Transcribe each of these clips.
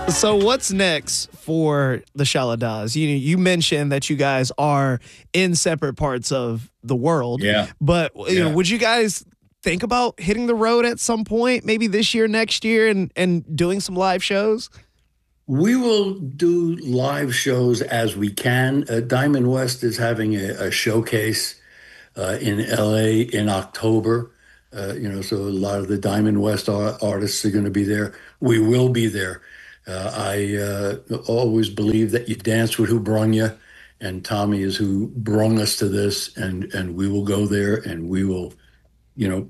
So what's next for the Shaladas? You mentioned that you guys are in separate parts of the world. Yeah. But Yeah. would you guys think about hitting the road at some point, maybe this year, next year, and doing some live shows? We will do live shows as we can. Diamond West is having a showcase in LA in October. So a lot of the Diamond West artists are going to be there. We will be there. I always believe that you dance with who brung you, and Tommy is who brung us to this, and we will go there, and we will, you know,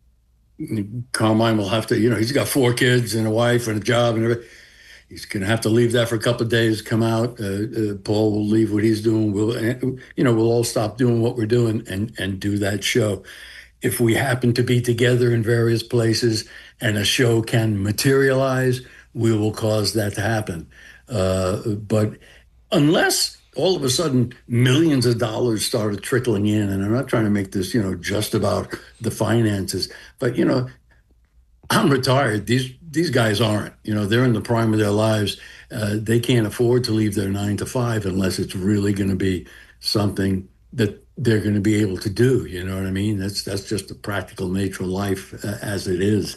Carmine will have to, he's got 4 kids and a wife and a job and everything. He's going to have to leave that for a couple of days, come out. Paul will leave what he's doing. We'll all stop doing what we're doing and do that show. If we happen to be together in various places and a show can materialize, we will cause that to happen. But unless all of a sudden millions of dollars started trickling in, and I'm not trying to make this, just about the finances, but, I'm retired. These guys aren't. They're in the prime of their lives. They can't afford to leave their 9 to 5 unless it's really going to be something that they're going to be able to do. You know what I mean? That's just the practical nature of life as it is.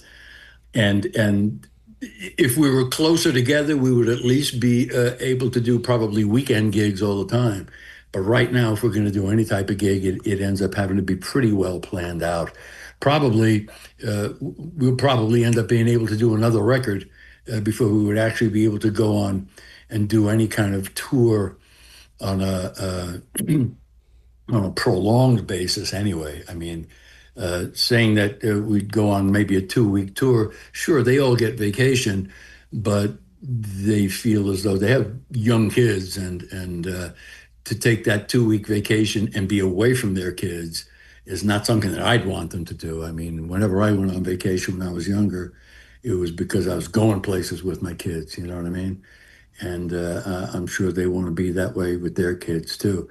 And if we were closer together, we would at least be able to do probably weekend gigs all the time. But right now, if we're going to do any type of gig, it ends up having to be pretty well planned out. Probably, we'll probably end up being able to do another record before we would actually be able to go on and do any kind of tour on a on a prolonged basis. Anyway, I mean, saying that we'd go on maybe a 2-week tour, sure, they all get vacation, but they feel as though they have young kids, and to take that 2-week vacation and be away from their kids is not something that I'd want them to do. I mean, whenever I went on vacation when I was younger, it was because I was going places with my kids, you know what I mean? And I'm sure they want to be that way with their kids too.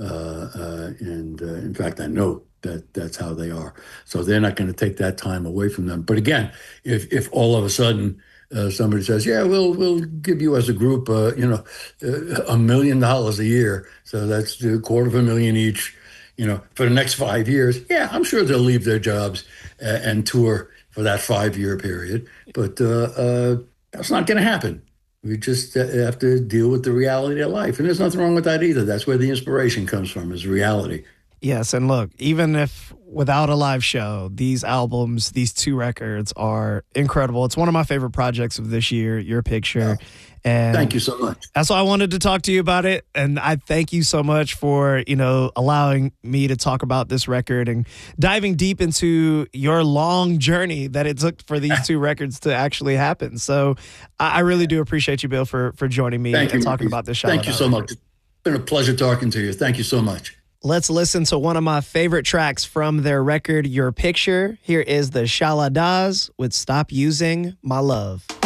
And in fact, I know that that's how they are. So they're not going to take that time away from them. But again, if all of a sudden somebody says, "Yeah, we'll give you as a group, $1 million a year," so that's $250,000 each, for the next 5 years. Yeah, I'm sure they'll leave their jobs and tour for that 5-year period. But that's not going to happen. We just have to deal with the reality of life. And there's nothing wrong with that either. That's where the inspiration comes from, is reality. Yes, and look, even if without a live show, these albums, these 2 records are incredible. It's one of my favorite projects of this year, Your Picture. Oh, and thank you so much. That's why I wanted to talk to you about it. And I thank you so much for, allowing me to talk about this record and diving deep into your long journey that it took for these 2 records to actually happen. So I really do appreciate you, Bill, for joining me and talking about this show. Thank you so much. It's been a pleasure talking to you. Thank you so much. Let's listen to one of my favorite tracks from their record, Your Picture. Here is the Shaladas with Stop Using My Love.